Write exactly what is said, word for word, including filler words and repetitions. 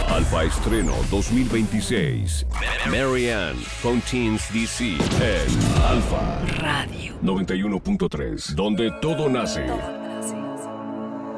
Alfa Estreno dos mil veintiséis. Marianne Fontaine's D C en Alfa Radio noventa y uno punto tres, donde todo nace.